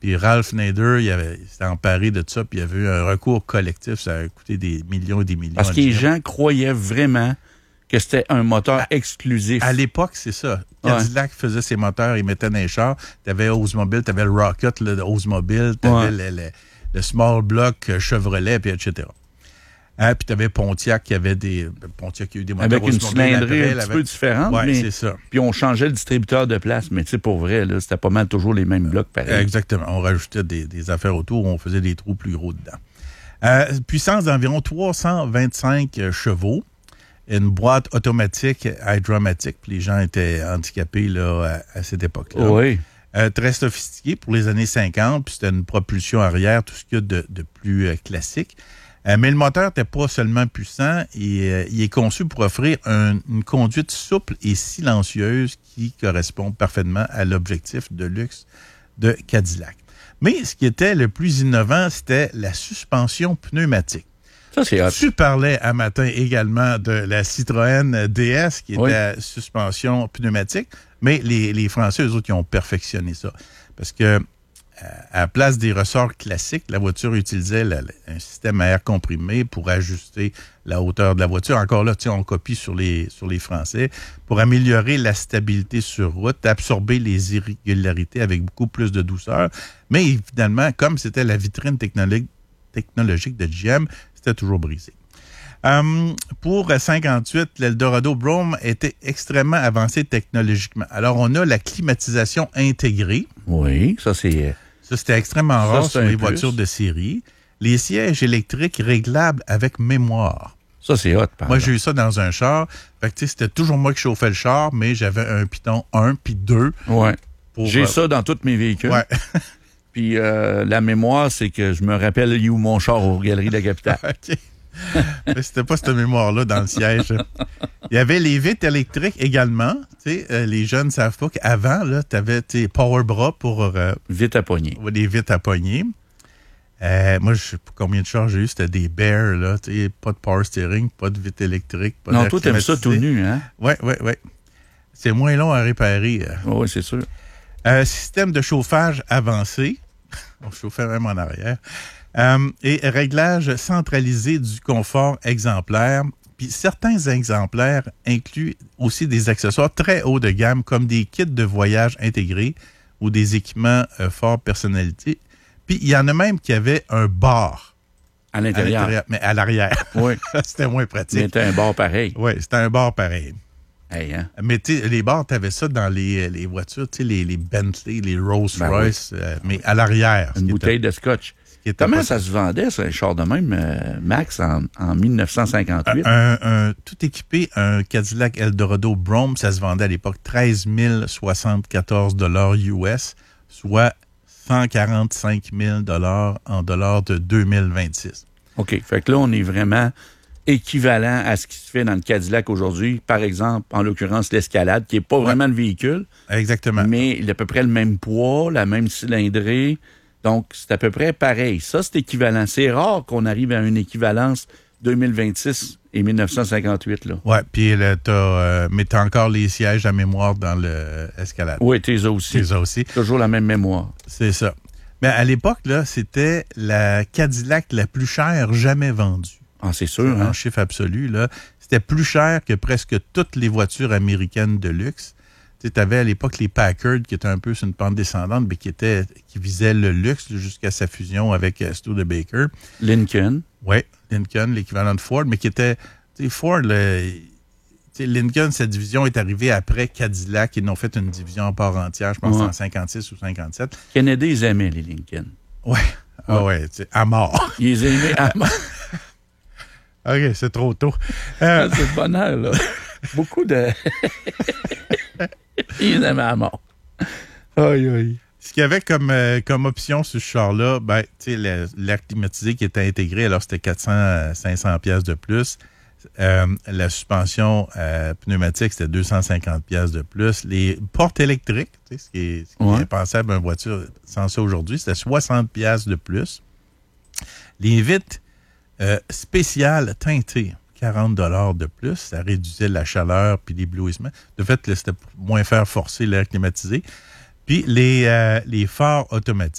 Puis Ralph Nader, il s'était emparé de ça, puis il y avait eu un recours collectif. Ça a coûté des millions et des millions. Parce que les gens croyaient vraiment que c'était un moteur exclusif. À l'époque, c'est ça. Cadillac faisait ses moteurs, ils mettaient dans les chars. Tu avais Oldsmobile, tu avais le Rocket, le Oldsmobile, tu avais le Small Block Chevrolet, puis etc. Puis tu avais Pontiac qui avait Pontiac qui a eu des moteurs avec une cylindrée un petit peu différente. Oui, mais c'est ça. Puis on changeait le distributeur de place, mais tu sais, pour vrai, là, c'était pas mal toujours les mêmes blocs pareil. Exactement. On rajoutait des affaires autour, on faisait des trous plus gros dedans. Puissance d'environ 325 chevaux. Une boîte automatique Hydra-Matic. Puis les gens étaient handicapés là, à cette époque-là. Oui. Très sophistiqué pour les années 50. Puis c'était une propulsion arrière, tout ce qu'il y a de plus classique. Mais le moteur n'était pas seulement puissant, il est conçu pour offrir une conduite souple et silencieuse qui correspond parfaitement à l'objectif de luxe de Cadillac. Mais ce qui était le plus innovant, c'était la suspension pneumatique. Ça, c'est hot. Tu parlais à matin également de la Citroën DS qui était à suspension pneumatique, mais les Français, eux autres, ils ont perfectionné ça. Parce que à la place des ressorts classiques, la voiture utilisait un système à air comprimé pour ajuster la hauteur de la voiture. Encore là, on copie sur les Français pour améliorer la stabilité sur route, absorber les irrégularités avec beaucoup plus de douceur. Mais finalement, comme c'était la vitrine technologique de GM, c'était toujours brisé. Pour 58, l'Eldorado Brome était extrêmement avancé technologiquement. Alors, on a la climatisation intégrée. Oui, ça, c'est... Ça, c'était extrêmement rare sur les voitures de série. Les sièges électriques réglables avec mémoire. Ça, c'est hot, Moi, j'ai eu ça dans un char. Fait que, c'était toujours moi qui chauffais le char, mais j'avais un piton 1 puis 2. Ouais. J'ai ça dans tous mes véhicules. Ouais. Puis la mémoire, c'est que je me rappelle où mon char aux Galeries de la Capitale. OK. Mais c'était pas cette mémoire-là dans le siège. Il y avait les vitres électriques également. Les jeunes ne savent pas qu'avant, tu avais tes power bras pour... Vitres à poignée. Des vitres à poignée. Moi, je sais pas combien de chars j'ai eu. C'était des Bear, là. Pas de power steering, pas de vitre électrique. Pas non, toi, t'aimes ça tout nu, hein? Oui. C'est moins long à réparer. Oui, c'est sûr. Système de chauffage avancé. On chauffait même en arrière. Et réglage centralisé du confort exemplaire. Puis certains exemplaires incluent aussi des accessoires très haut de gamme comme des kits de voyage intégrés ou des équipements fort personnalité. Puis il y en a même qui avaient un bar. À l'intérieur. Mais à l'arrière. Oui. C'était moins pratique. Mais c'était un bar pareil. Oui, c'était un bar pareil. Hey, hein? Mais les bars, tu avais ça dans les voitures, les Bentley, les Rolls-Royce, mais à l'arrière. Une bouteille de scotch. Comment ça se vendait, ça, un char de même, Max, en 1958? Tout équipé, un Cadillac Eldorado Brome, ça se vendait à l'époque 13 074 US, soit 145 000 en dollars de 2026. OK. Fait que là, on est vraiment équivalent à ce qui se fait dans le Cadillac aujourd'hui. Par exemple, en l'occurrence, l'Escalade, qui n'est pas vraiment le véhicule. Exactement. Mais il a à peu près le même poids, la même cylindrée. Donc, c'est à peu près pareil. Ça, c'est équivalent. C'est rare qu'on arrive à une équivalence 2026 et 1958, là. Oui, puis mais t'as encore les sièges à mémoire dans l'Escalade. Oui, t'es aussi. Toujours la même mémoire. C'est ça. Mais à l'époque, là, c'était la Cadillac la plus chère jamais vendue. Ah, c'est sûr, hein? En chiffre absolu, là. C'était plus cher que presque toutes les voitures américaines de luxe. Tu avais à l'époque les Packard qui étaient un peu sur une pente descendante, mais qui visaient le luxe jusqu'à sa fusion avec Studebaker. Lincoln. Oui, Lincoln, l'équivalent de Ford, mais qui était... Ford, Lincoln, cette division est arrivée après Cadillac. Ils n'ont fait une division en part entière, je pense en 56 ou 57. Kennedy, ils aimaient les Lincoln. Oui. Ah ouais, à mort. Ils les aimaient à mort. OK, c'est trop tôt. C'est le bonheur, là. Beaucoup de... Ils aimaient à mort. Aïe, aïe. Ce qu'il y avait comme option sur ce char-là, l'air climatisé qui était intégré, alors c'était 400-500 pièces de plus. La suspension pneumatique, c'était 250 pièces de plus. Les portes électriques, ce qui est impensable à une voiture sans ça aujourd'hui, c'était 60 pièces de plus. Les vitres spéciales teintées, 40 $ de plus. Ça réduisait la chaleur puis l'éblouissement. De fait, c'était pour moins faire forcer l'air climatisé. Puis les phares automatiques.